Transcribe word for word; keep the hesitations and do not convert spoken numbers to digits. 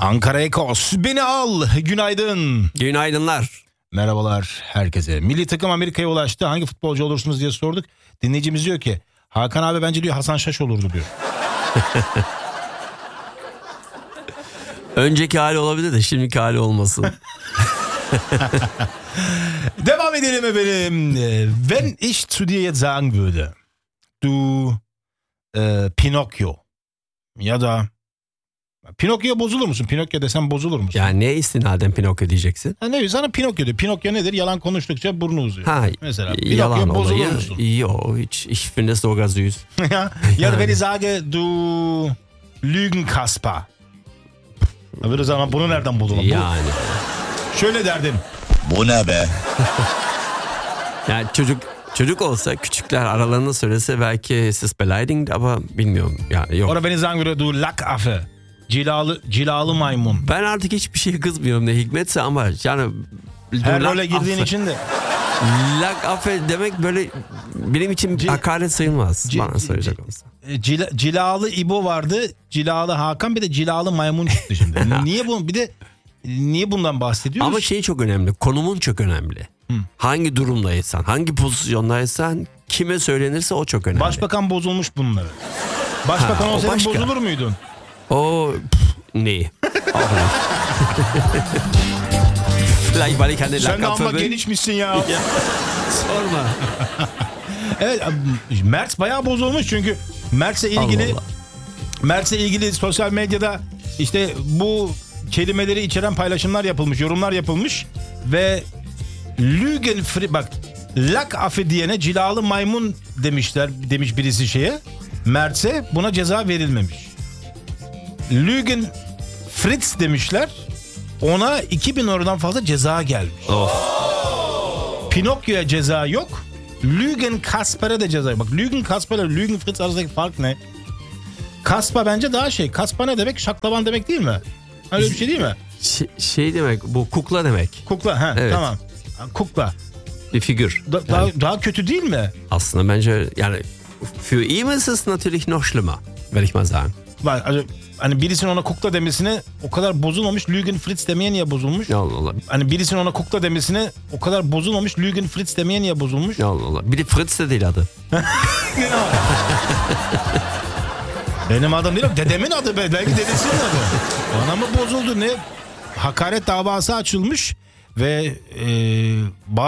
Ankara Ekos, beni al. Günaydın. Günaydınlar. Merhabalar herkese. Milli takım Amerika'ya ulaştı. Hangi futbolcu olursunuz diye sorduk. Dinleyicimiz diyor ki Hakan abi bence diyor Hasan Şaş olurdu diyor. Önceki hali olabilir de şimdiki hali olmasın. Devam edelim efendim. Wenn ich zu dir jetzt sagen würde, du e, Pinokyo ya da Pinokyo'ya bozulur musun? Pinokyo desem bozulur musun? Yani ne istinaden Pinokyo diyeceksin? Ha, ne sana Pinokyo diyor. Pinokyo nedir? Yalan konuştukça burnu uzuyor. Ha, mesela yalan Pinokyo bozulur olayı. musun? Yo, hiç. Ich finde es sogar süß. ya ya da wenn ich sage du Lügenkasper. Öbür zaman bunu nereden buldun? Yani. Bu, şöyle derdim. Bu ne be? Yani çocuk çocuk olsa küçükler aralarında söylese belki es ist beleidigend ama bilmiyorum. Yani yok. Oder wenn ich sagen würde du Lackaffe. Cilalı, cilalı maymun. Ben artık hiçbir şeye kızmıyorum ne hikmetse ama yani her role girdiğin için de. Lak affe demek böyle benim için C- hakaret sayılmaz. C- bana söyleyecek C- olsa. Cila, cilalı İbo vardı. Cilalı Hakan, bir de cilalı maymun çıktı şimdi. niye bu bir de niye bundan bahsediyoruz? Ama şey çok önemli. Konumun çok önemli. Hı. Hangi durumdaysan, hangi pozisyondaysan, kime söylenirse o çok önemli. Başbakan bozulmuş bunları. Başbakan Ha, o olsaydın başka. bozulur muydun? O pff, neyi? Vielleicht weil ich eine Sen de Lackaffe amma bin. gelişmişsin ya. Ya, sorma. Evet, Mert bayağı bozulmuş çünkü Mert'le ilgili Allah Allah. Mert'le ilgili sosyal medyada işte bu kelimeleri içeren paylaşımlar yapılmış, yorumlar yapılmış ve Lügenfri bak lak affe diyene cilalı maymun demişler, demiş birisi şeye. Mert'e buna ceza verilmemiş. Lügen Fritz demişler. Ona iki bin eurodan fazla ceza gelmiş. Of. Pinokyo'ya ceza yok. Lügen Kasper'e de ceza yok. Bak Lügen Kasper ile Lügen Fritz arasındaki fark ne? Kasper bence daha şey. Kasper ne demek? Şaklaban demek değil mi? Öyle bir şey değil mi? Şey, şey demek, bu kukla demek. Kukla. Ha, Evet. tamam. Kukla. Bir figür. Da, Yani daha, daha kötü değil mi? aslında bence yani für ihn ist es natürlich noch schlimmer, will ich mal sagen. Bak hani, hani birisinin ona kukla demesine o kadar bozulmamış. Lügen Fritz demeye niye bozulmuş? Allah Allah. Hani birisinin ona kukla demesine o kadar bozulmamış. Lügen Fritz demeye niye bozulmuş? Allah Allah. Bir de Fritz de değil adı. Benim adım değil, dedemin adı be. Belki dedesinin adı. Bana mı bozuldu ne? Hakaret davası açılmış ve e,